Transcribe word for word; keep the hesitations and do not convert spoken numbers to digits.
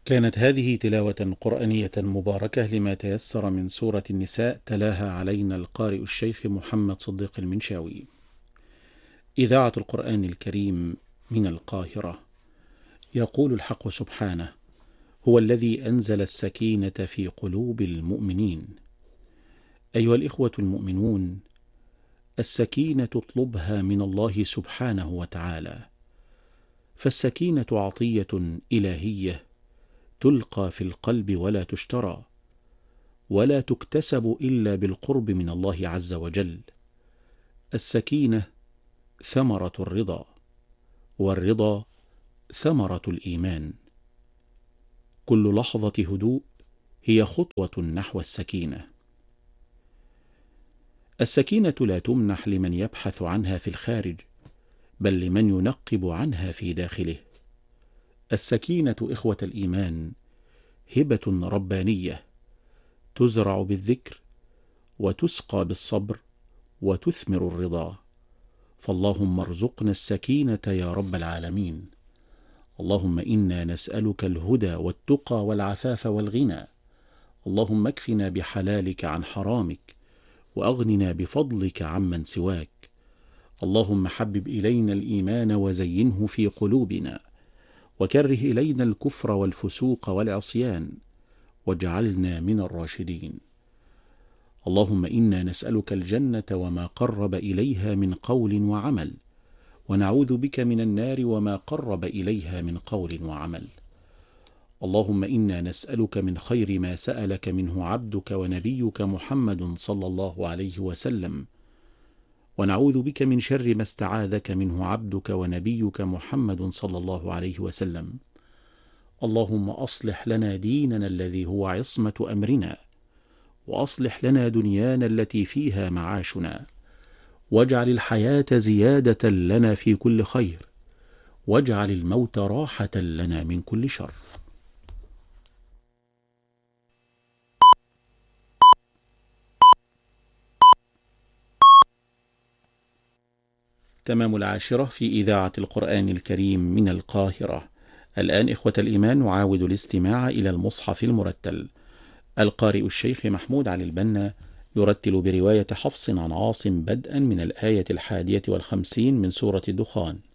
كانت هذه تلاوة قرآنية مباركة لما تيسر من سورة النساء، تلاها علينا القارئ الشيخ محمد صديق المنشاوي. إذاعة القرآن الكريم من القاهرة. يقول الحق سبحانه: هو الذي أنزل السكينة في قلوب المؤمنين. أيها الإخوة المؤمنون، السكينة اطلبها من الله سبحانه وتعالى، فالسكينة عطية إلهية تلقى في القلب ولا تشترى، ولا تكتسب إلا بالقرب من الله عز وجل. السكينة ثمرة الرضا، والرضا ثمرة الإيمان. كل لحظة هدوء هي خطوة نحو السكينة. السكينة لا تمنح لمن يبحث عنها في الخارج، بل لمن ينقب عنها في داخله. السكينة إخوة الإيمان هبة ربانية تزرع بالذكر، وتسقى بالصبر، وتثمر الرضا. فاللهم ارزقنا السكينة يا رب العالمين. اللهم إنا نسألك الهدى والتقى والعفاف والغنى. اللهم اكفنا بحلالك عن حرامك، وأغننا بفضلك عمن سواك. اللهم حبب إلينا الإيمان وزينه في قلوبنا، وكره إلينا الكفر والفسوق والعصيان، واجعلنا من الراشدين. اللهم إنا نسألك الجنة وما قرب إليها من قول وعمل، ونعوذ بك من النار وما قرب إليها من قول وعمل. اللهم إنا نسألك من خير ما سألك منه عبدك ونبيك محمد صلى الله عليه وسلم، ونعوذ بك من شر ما استعاذك منه عبدك ونبيك محمد صلى الله عليه وسلم. اللهم أصلح لنا ديننا الذي هو عصمة أمرنا، وأصلح لنا دنيانا التي فيها معاشنا، واجعل الحياة زيادة لنا في كل خير، واجعل الموت راحة لنا من كل شر. تمام العاشرة في إذاعة القرآن الكريم من القاهرة. الآن إخوة الإيمان نعاود الاستماع إلى المصحف المرتل. القارئ الشيخ محمود علي البنا يرتل برواية حفص عن عاصم بدءا من الآية الحادية والخمسين من سورة الدخان.